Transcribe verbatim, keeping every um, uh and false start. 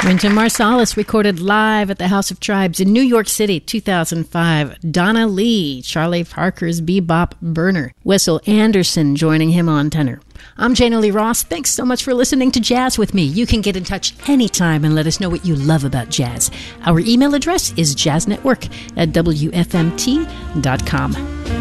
Wynton Marsalis recorded live at the House of Tribes in New York City, two thousand five. Donna Lee, Charlie Parker's bebop burner. Wessel Anderson joining him on tenor. I'm Jana Lee Ross. Thanks so much for listening to Jazz with me. You can get in touch anytime and let us know what you love about jazz. Our email address is jazznetwork at w f m t dot com.